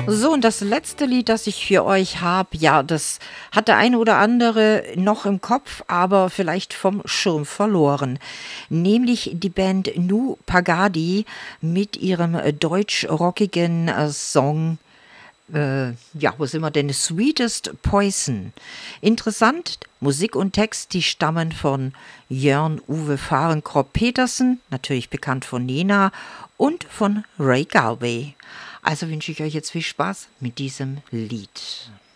So, und das letzte Lied, das ich für euch habe, ja, das hat der eine oder andere noch im Kopf, aber vielleicht vom Schirm verloren. Nämlich die Band Nu Pagadi mit ihrem deutsch-rockigen Song. Ja, wo sind wir denn? Sweetest Poison. Interessant, Musik und Text, die stammen von Jörn Uwe Fahrenkrop-Petersen, natürlich bekannt von Nena, und von Ray Garvey. Also wünsche ich euch jetzt viel Spaß mit diesem Lied.